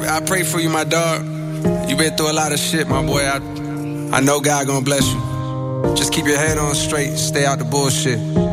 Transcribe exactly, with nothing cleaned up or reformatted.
I pray for you, my dog. You been through a lot of shit, my boy. I, I know God gonna bless you. Just keep your head on straight. Stay out the bullshit.